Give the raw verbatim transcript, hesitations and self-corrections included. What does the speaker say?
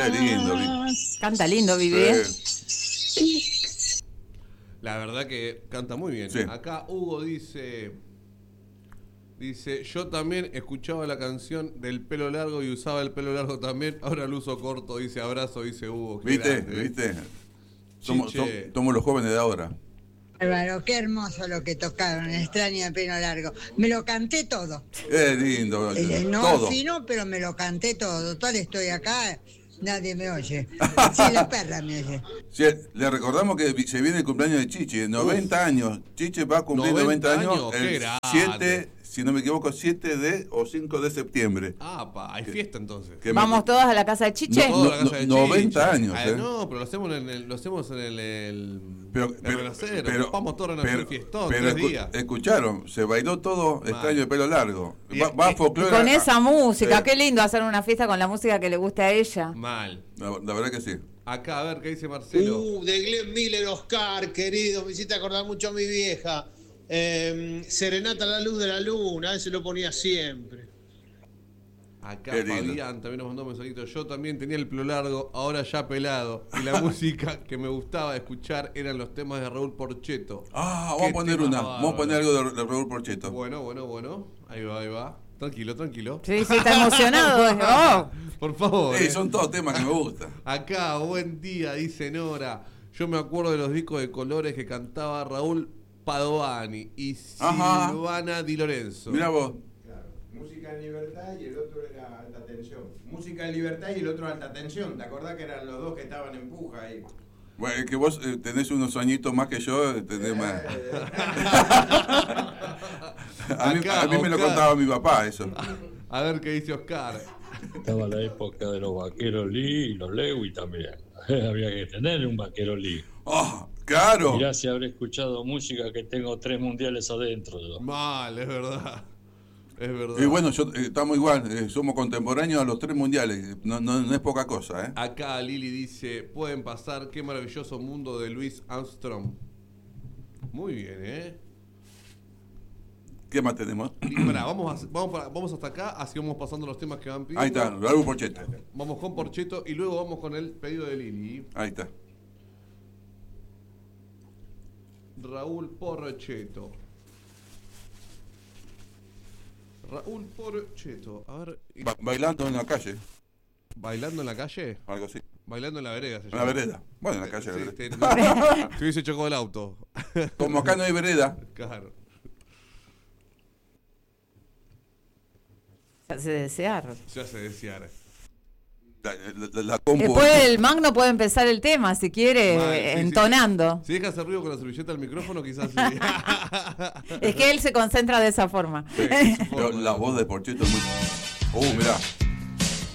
Qué lindo, Vivi. Canta lindo, Vivi. Sí. La verdad que canta muy bien. Sí. Acá Hugo dice... Dice, yo también escuchaba la canción del pelo largo y usaba el pelo largo también. Ahora lo uso corto, dice abrazo, dice Hugo. Qué ¿Viste? grande, ¿eh? ¿Viste? Somos, som- Chiche. somos los jóvenes de ahora. Álvaro, qué hermoso lo que tocaron, extraño de pelo largo. Me lo canté todo. Es lindo. Eh, no todo. afino, pero me lo canté todo. Total, estoy acá, nadie me oye. Sí, la perra me oye. Sí, le recordamos que vi- se viene el cumpleaños de Chiche, noventa años. Chiche va a cumplir noventa, noventa años, años, qué el grande. siete, si no me equivoco, siete de o cinco de septiembre. Ah, pa, hay fiesta entonces. Que me- Vamos todos a la casa de Chiche. No, Toda la casa de Chiche. noventa años, Ah, eh. No, pero lo hacemos en el, lo hacemos en el, el, Pero, el pero, Renacero. pero- Vamos todos a Renacero pero- fiestón, pero tres escu- días. escucharon, se bailó todo extraño de pelo largo. Y- Va, va y- folclore Con a- esa música, eh, qué lindo hacer una fiesta con la música que le guste a ella. Mal. La, la verdad que sí. Acá, a ver, ¿qué dice Marcelo? Uh, de Glenn Miller, Oscar, querido, me hiciste acordar mucho a mi vieja. Eh, Serenata a la luz de la luna, ese lo ponía siempre. Acá Qué lindo. Fabián también nos mandó un mensajito. Yo también tenía el pelo largo, ahora ya pelado. Y la música que me gustaba escuchar eran los temas de Raúl Porcheto. Ah, Qué vamos a poner tema una. bárbaro. Vamos a poner algo de, de Raúl Porcheto. Bueno, bueno, bueno. Ahí va, ahí va. Tranquilo, tranquilo. Sí, sí, está emocionado. Oh. Por favor. Sí, eh. son todos temas que me gustan. Acá, buen día, dice Nora. Yo me acuerdo de los discos de colores que cantaba Raúl Padovani y Ajá. Silvana Di Lorenzo. Mirá vos. Claro, música en libertad y el otro era alta tensión. Música en libertad y el otro alta tensión. ¿Te acordás que eran los dos que estaban en puja ahí? Bueno, es que vos eh, tenés unos añitos más que yo, eh, tenés más. a mí, Acá, a mí me lo Oscar. contaba mi papá eso. A ver qué dice Oscar. Estaba la época de los vaqueros Lee y los Lewy también. Había que tener un vaquero Lee. ¡Oh, claro! Mirá si habré escuchado música que tengo tres mundiales adentro. Yo. Mal, es verdad. Es verdad. Y bueno, yo, eh, estamos igual, eh, somos contemporáneos a los tres mundiales, no, no, no es poca cosa, ¿eh? Acá Lili dice, pueden pasar, qué maravilloso mundo de Louis Armstrong. Muy bien, ¿eh? ¿Qué más tenemos? Y pará, vamos, a- vamos, para- vamos hasta acá, así vamos pasando los temas que van pidiendo. Ahí está, Raúl Porcheto. Vamos con Porcheto y luego vamos con el pedido de Lili. Ahí está. Raúl Porcheto. Raúl Porcheto. A ver, y- Ba- bailando en la calle, ¿bailando en la calle? algo así. Bailando en la vereda se En la llama. vereda. Bueno, en la calle. Sí, vereda. te, no, te hubiese chocado el auto. Como acá no hay vereda, Claro. Se hace desear. Se hace desear. la, la, la compu. Después el Magno puede empezar el tema, si quiere, Mal, sí, sí. entonando. Si deja hacer ruido con la servilleta al micrófono, quizás sí. Es que él se concentra de esa forma. Sí, es su Pero forma. la voz de Porcheto es muy... Uh, mirá.